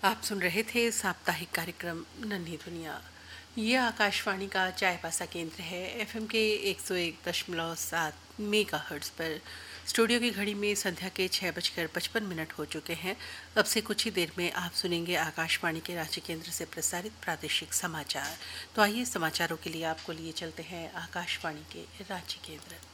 आप सुन रहे थे साप्ताहिक कार्यक्रम नन्ही दुनिया। ये आकाशवाणी का चायपासा केंद्र है। एफएम के 101.7 मेगाहर्ट्ज पर। स्टूडियो की घड़ी में संध्या के 6:55 हो चुके हैं। अब से कुछ ही देर में आप सुनेंगे आकाशवाणी के रांची केंद्र से प्रसारित प्रादेशिक समाचार। तो आइए समाचारों के लिए आपको लिए चलते हैं आकाशवाणी के रांची केंद्र।